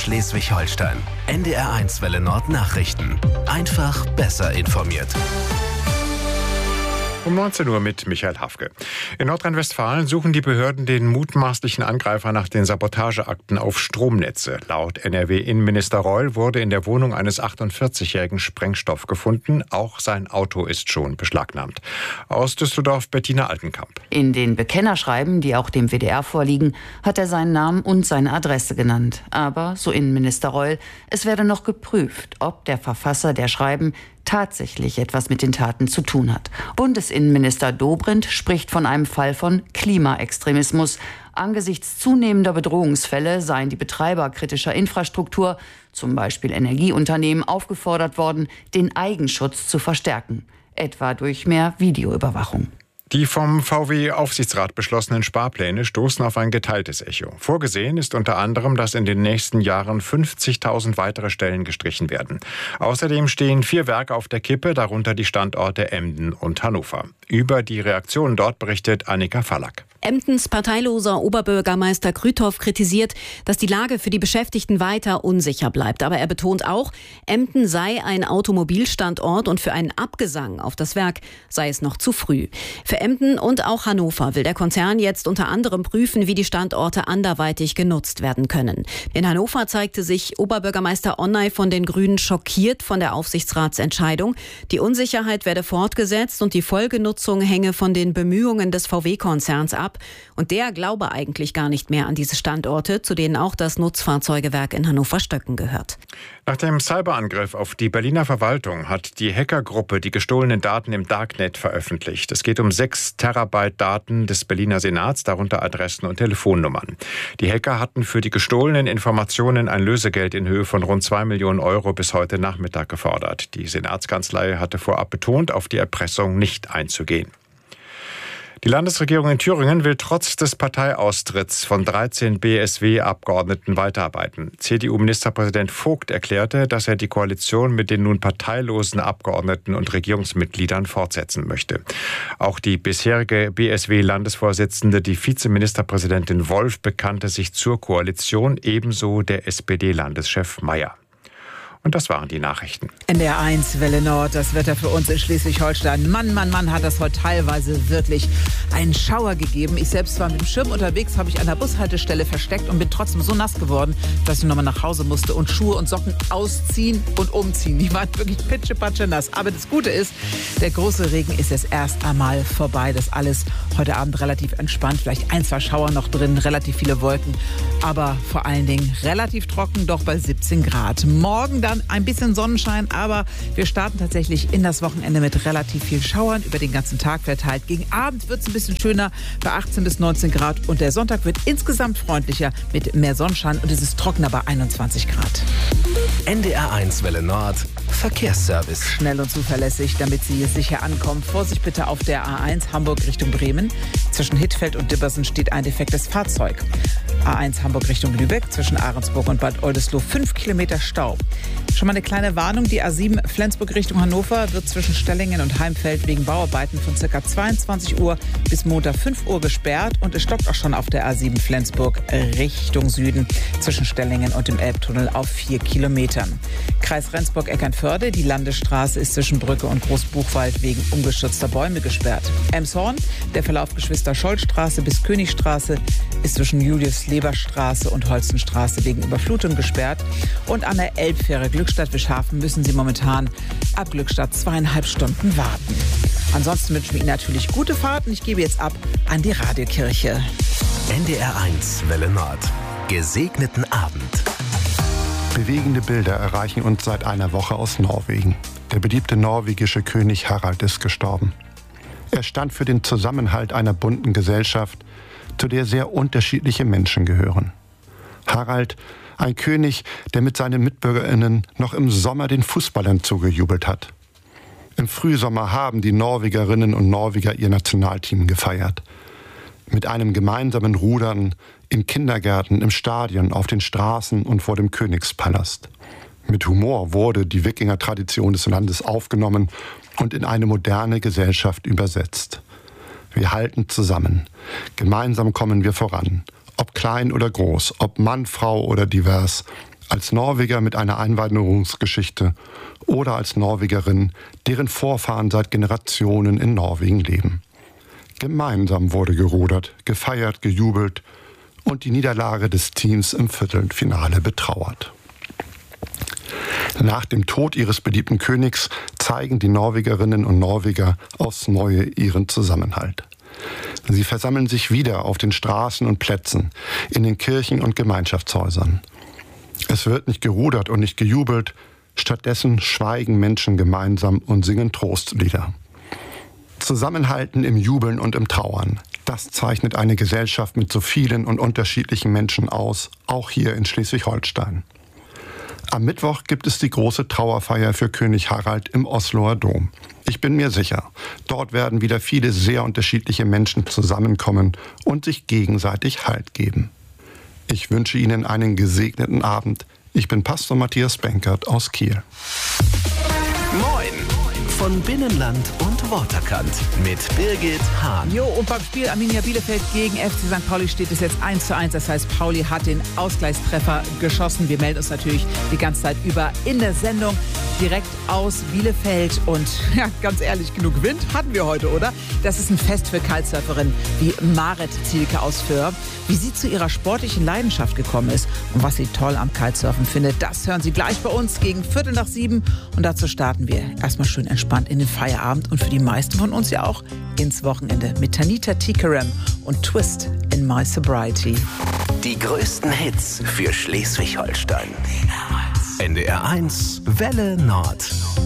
Schleswig-Holstein. NDR1 Welle Nord Nachrichten. Einfach besser informiert. Um 19 Uhr mit Michael Hafke. In Nordrhein-Westfalen suchen die Behörden den mutmaßlichen Angreifer nach den Sabotageakten auf Stromnetze. Laut NRW-Innenminister Reul wurde in der Wohnung eines 48-jährigen Sprengstoff gefunden. Auch sein Auto ist schon beschlagnahmt. Aus Düsseldorf Bettina Altenkamp. In den Bekennerschreiben, die auch dem WDR vorliegen, hat er seinen Namen und seine Adresse genannt. Aber, so Innenminister Reul, es werde noch geprüft, ob der Verfasser der Schreiben tatsächlich etwas mit den Taten zu tun hat. Bundesinnenminister Dobrindt spricht von einem Fall von Klimaextremismus. Angesichts zunehmender Bedrohungsfälle seien die Betreiber kritischer Infrastruktur, zum Beispiel Energieunternehmen, aufgefordert worden, den Eigenschutz zu verstärken, etwa durch mehr Videoüberwachung. Die vom VW-Aufsichtsrat beschlossenen Sparpläne stoßen auf ein geteiltes Echo. Vorgesehen ist unter anderem, dass in den nächsten Jahren 50.000 weitere Stellen gestrichen werden. Außerdem stehen 4 Werke auf der Kippe, darunter die Standorte Emden und Hannover. Über die Reaktionen dort berichtet Annika Fallack. Emdens parteiloser Oberbürgermeister Krüthoff kritisiert, dass die Lage für die Beschäftigten weiter unsicher bleibt. Aber er betont auch, Emden sei ein Automobilstandort und für einen Abgesang auf das Werk sei es noch zu früh. Für Emden und auch Hannover will der Konzern jetzt unter anderem prüfen, wie die Standorte anderweitig genutzt werden können. In Hannover zeigte sich Oberbürgermeister Onnay von den Grünen schockiert von der Aufsichtsratsentscheidung. Die Unsicherheit werde fortgesetzt und die Folgenutzung hänge von den Bemühungen des VW-Konzerns ab. Und der glaube eigentlich gar nicht mehr an diese Standorte, zu denen auch das Nutzfahrzeugewerk in Hannover-Stöcken gehört. Nach dem Cyberangriff auf die Berliner Verwaltung hat die Hackergruppe die gestohlenen Daten im Darknet veröffentlicht. Es geht um 6 Terabyte Daten des Berliner Senats, darunter Adressen und Telefonnummern. Die Hacker hatten für die gestohlenen Informationen ein Lösegeld in Höhe von rund 2 Millionen Euro bis heute Nachmittag gefordert. Die Senatskanzlei hatte vorab betont, auf die Erpressung nicht einzugehen. Die Landesregierung in Thüringen will trotz des Parteiaustritts von 13 BSW-Abgeordneten weiterarbeiten. CDU-Ministerpräsident Vogt erklärte, dass er die Koalition mit den nun parteilosen Abgeordneten und Regierungsmitgliedern fortsetzen möchte. Auch die bisherige BSW-Landesvorsitzende, die Vizeministerpräsidentin Wolf, bekannte sich zur Koalition, ebenso der SPD-Landeschef Mayer. Und das waren die Nachrichten. NDR1 Welle Nord, das Wetter für uns in Schleswig-Holstein. Mann, hat das heute teilweise wirklich einen Schauer gegeben. Ich selbst war mit dem Schirm unterwegs, habe ich an der Bushaltestelle versteckt und bin trotzdem so nass geworden, dass ich nochmal nach Hause musste und Schuhe und Socken ausziehen und umziehen. Die waren wirklich pitschepatsche nass. Aber das Gute ist, der große Regen ist jetzt erst einmal vorbei. Das alles heute Abend relativ entspannt. Vielleicht 1, 2 Schauer noch drin, relativ viele Wolken. Aber vor allen Dingen relativ trocken, doch bei 17 Grad. Morgen dann ein bisschen Sonnenschein, aber wir starten tatsächlich in das Wochenende mit relativ viel Schauern über den ganzen Tag verteilt. Gegen Abend wird es ein bisschen schöner bei 18 bis 19 Grad und der Sonntag wird insgesamt freundlicher mit mehr Sonnenschein und es ist trockener bei 21 Grad. NDR1 Welle Nord Verkehrsservice. Schnell und zuverlässig, damit Sie sicher ankommen. Vorsicht bitte auf der A1 Hamburg Richtung Bremen. Zwischen Hittfeld und Dibbersen steht ein defektes Fahrzeug. A1 Hamburg Richtung Lübeck, zwischen Ahrensburg und Bad Oldesloe 5 Kilometer Stau. Schon mal eine kleine Warnung, die A7 Flensburg Richtung Hannover wird zwischen Stellingen und Heimfeld wegen Bauarbeiten von ca. 22 Uhr bis Montag 5 Uhr gesperrt und es stockt auch schon auf der A7 Flensburg Richtung Süden zwischen Stellingen und dem Elbtunnel auf 4 Kilometern. Kreis Rendsburg-Eckernförde, die Landesstraße ist zwischen Brücke und Großbuchwald wegen umgestürzter Bäume gesperrt. Elmshorn, der Verlauf Geschwister-Scholl-Straße bis Königstraße ist zwischen Julius-Leber-Straße und Holstenstraße wegen Überflutung gesperrt. Und an der Elbfähre Glückstadt-Wischhafen müssen Sie momentan ab Glückstadt 2,5 Stunden warten. Ansonsten wünschen wir Ihnen natürlich gute Fahrten. Ich gebe jetzt ab an die Radiokirche. NDR1 Welle Nord. Gesegneten Abend. Bewegende Bilder erreichen uns seit einer Woche aus Norwegen. Der beliebte norwegische König Harald ist gestorben. Er stand für den Zusammenhalt einer bunten Gesellschaft, zu der sehr unterschiedliche Menschen gehören. Harald, ein König, der mit seinen MitbürgerInnen noch im Sommer den Fußballern zugejubelt hat. Im Frühsommer haben die Norwegerinnen und Norweger ihr Nationalteam gefeiert. Mit einem gemeinsamen Rudern in Kindergärten, im Stadion, auf den Straßen und vor dem Königspalast. Mit Humor wurde die Wikinger-Tradition des Landes aufgenommen und in eine moderne Gesellschaft übersetzt. Wir halten zusammen. Gemeinsam kommen wir voran. Ob klein oder groß, ob Mann, Frau oder divers. Als Norweger mit einer Einwanderungsgeschichte oder als Norwegerin, deren Vorfahren seit Generationen in Norwegen leben. Gemeinsam wurde gerudert, gefeiert, gejubelt und die Niederlage des Teams im Viertelfinale betrauert. Nach dem Tod ihres beliebten Königs zeigen die Norwegerinnen und Norweger aufs Neue ihren Zusammenhalt. Sie versammeln sich wieder auf den Straßen und Plätzen, in den Kirchen und Gemeinschaftshäusern. Es wird nicht gerudert und nicht gejubelt, stattdessen schweigen Menschen gemeinsam und singen Trostlieder. Zusammenhalten im Jubeln und im Trauern, das zeichnet eine Gesellschaft mit so vielen und unterschiedlichen Menschen aus, auch hier in Schleswig-Holstein. Am Mittwoch gibt es die große Trauerfeier für König Harald im Osloer Dom. Ich bin mir sicher, dort werden wieder viele sehr unterschiedliche Menschen zusammenkommen und sich gegenseitig Halt geben. Ich wünsche Ihnen einen gesegneten Abend. Ich bin Pastor Matthias Benkert aus Kiel. Moin von Binnenland und Waterkant mit Birgit Hahn. Jo, und beim Spiel Arminia Bielefeld gegen FC St. Pauli steht es jetzt 1:1. Das heißt, Pauli hat den Ausgleichstreffer geschossen. Wir melden uns natürlich die ganze Zeit über in der Sendung direkt aus Bielefeld. Und ja, ganz ehrlich, genug Wind hatten wir heute, oder? Das ist ein Fest für Kitesurferinnen wie Marit Zielke aus Föhr. Wie sie zu ihrer sportlichen Leidenschaft gekommen ist und was sie toll am Kitesurfen findet, das hören Sie gleich bei uns gegen 6:15. Und dazu starten wir erstmal schön entspannt in den Feierabend und für die meisten von uns ja auch ins Wochenende mit Tanita Tikaram und Twist in My Sobriety. Die größten Hits für Schleswig-Holstein. NDR 1 Welle Nord.